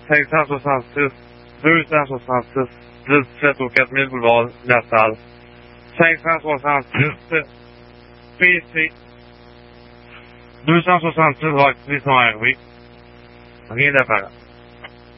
566 266 1017 au 4000 boulevard La Salle. 566 PC 266 va activer son RV. Rien d'apparent.